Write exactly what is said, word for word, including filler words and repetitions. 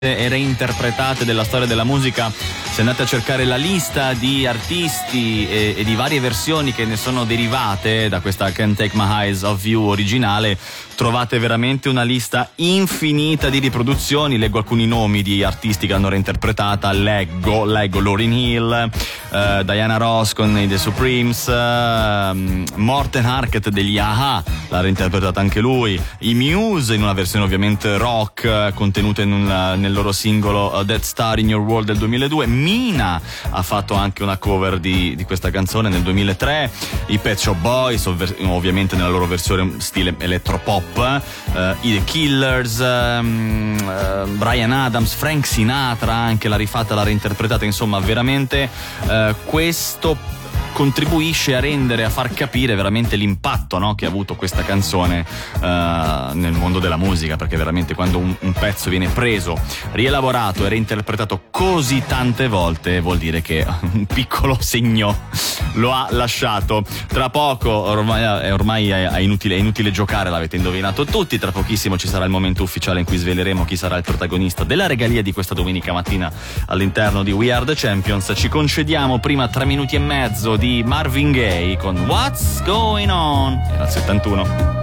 e reinterpretate della storia della musica. Se andate a cercare la lista di artisti e, e di varie versioni che ne sono derivate da questa Can't Take My Eyes Off You originale, trovate veramente una lista infinita di riproduzioni. Leggo alcuni nomi di artisti che l'hanno reinterpretata. Leggo, leggo Lauryn Hill, uh, Diana Ross con i The Supremes, uh, Morten Harket degli A-ha l'ha reinterpretata anche lui, i Muse in una versione ovviamente rock uh, contenuta in un, uh, nel loro singolo uh, Dead Star in Your World del duemiladue. Mina ha fatto anche una cover di, di questa canzone nel duemilatré. I Pet Shop Boys ovver- ovviamente nella loro versione stile elettropop, uh, i The Killers, um, uh, Bryan Adams, Frank Sinatra anche l'ha rifatta, l'ha reinterpretata. Insomma veramente uh, questo contribuisce a rendere, a far capire veramente l'impatto, no, che ha avuto questa canzone uh, nel mondo della musica, perché veramente quando un, un pezzo viene preso, rielaborato e reinterpretato così tante volte vuol dire che un piccolo segno lo ha lasciato. Tra poco, ormai, è, ormai è, è, inutile, è inutile giocare, l'avete indovinato tutti, tra pochissimo ci sarà il momento ufficiale in cui sveleremo chi sarà il protagonista della regalia di questa domenica mattina all'interno di We Are The Champions. Ci concediamo prima tre minuti e mezzo di Marvin Gaye con What's Going On, era il settantuno.